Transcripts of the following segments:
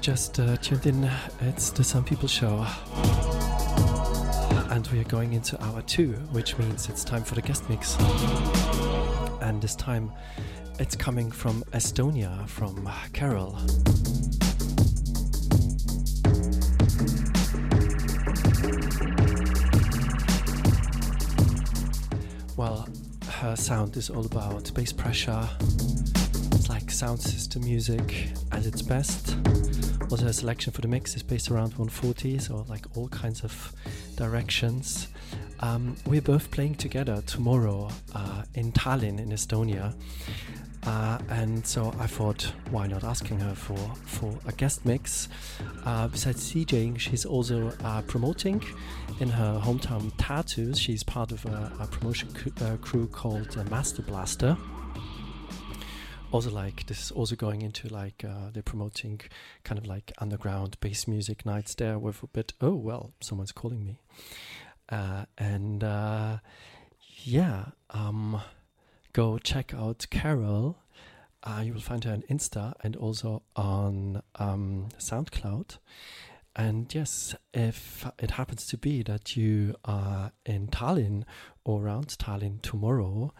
just tuned in, it's the Some People Show. And we are going into hour 2, which means it's time for the guest mix. And this time it's coming from Estonia, from Carol. Well, her sound is all about bass pressure. It's like sound system music at its best. Also, her selection for the mix is based around 140, so like all kinds of directions. We're both playing together tomorrow in Tallinn in Estonia. And so I thought, why not asking her for a guest mix? Besides DJing, she's also promoting in her hometown Tartus. She's part of a promotion crew called Master Blaster. Also, like, this is also going into like they're promoting kind of like underground bass music nights there with a bit. Oh well, someone's calling me, go check out Carol. You will find her on Insta and also on SoundCloud. And yes, if it happens to be that you are in Tallinn or around Tallinn tomorrow,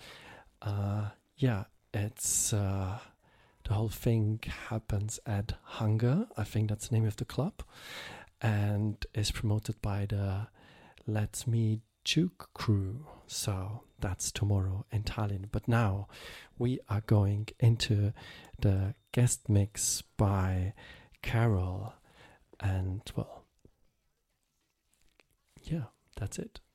it's the whole thing happens at Hunger. I think that's the name of the club, and is promoted by the Let's Me Juke crew. So that's tomorrow in Tallinn. But now we are going into the guest mix by Carol, and well, yeah, that's it.